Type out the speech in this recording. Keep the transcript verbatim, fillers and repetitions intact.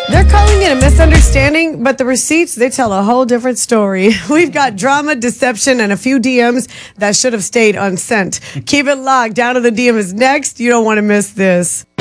They're calling it a misunderstanding, but the receipts, they tell a whole different story. We've got drama, deception, and a few D Ms that should have stayed unsent. Keep it locked. Down to the D M is next. You don't want to miss this.